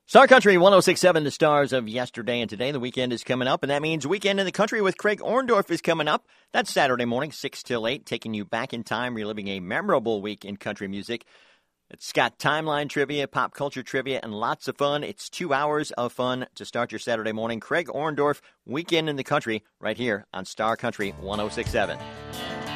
Star Country 106.7, the stars of yesterday and today. The weekend is coming up, and that means Weekend in the Country with Craig Orndorff is coming up. That's Saturday morning, 6 till 8, taking you back in time, reliving a memorable week in country music. It's got timeline trivia, pop culture trivia, and lots of fun. It's 2 hours of fun to start your Saturday morning. Craig Orndorff, Weekend in the Country, right here on Star Country 106.7.